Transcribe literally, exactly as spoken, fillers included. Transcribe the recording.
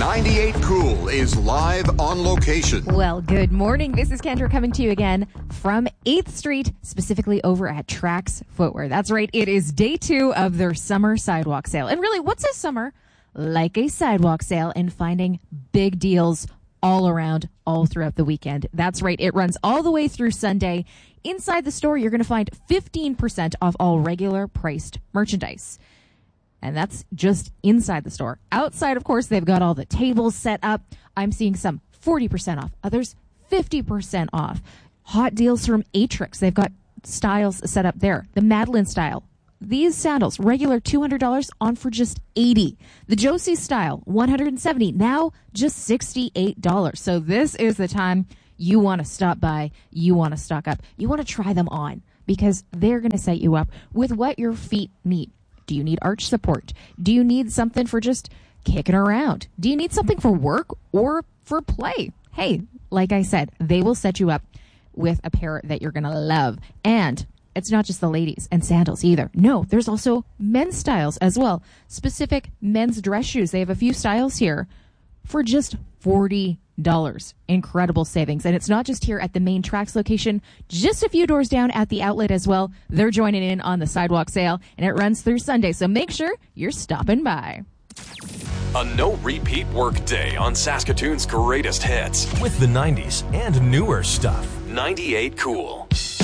ninety-eight Cool is live on location. Well, good morning. This is Kendra coming to you again from eighth Street, specifically over at Trax Footwear. That's right. It is day two of their summer sidewalk sale. And really, what's a summer like a sidewalk sale and finding big deals all around, all throughout the weekend? That's right. It runs all the way through Sunday. Inside the store, you're going to find fifteen percent off all regular priced merchandise. And that's just inside the store. Outside, of course, they've got all the tables set up. I'm seeing some forty percent off, others fifty percent off. Hot deals from Atrix. They've got styles set up there. The Madeline style. These sandals, regular two hundred dollars, on for just eighty dollars. The Josie style, one hundred seventy dollars, now just sixty-eight dollars. So this is the time you want to stop by. You want to stock up. You want to try them on because they're going to set you up with what your feet need. Do you need arch support? Do you need something for just kicking around? Do you need something for work or for play? Hey, like I said, they will set you up with a pair that you're going to love. And it's not just the ladies and sandals either. No, there's also men's styles as well. Specific men's dress shoes. They have a few styles here for just forty dollars. Incredible savings. And it's not just here at the main Trax location, just a few doors down at the outlet as well. They're joining in on the sidewalk sale, and it runs through Sunday. So make sure you're stopping by. A no-repeat work day on Saskatoon's greatest hits with the nineties and newer stuff. ninety-eight Cool.